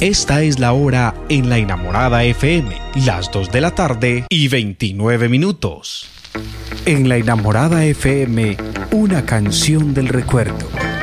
Esta es la hora en La Enamorada FM, las 2 de la tarde y 29 minutos. En La Enamorada FM, una canción del recuerdo.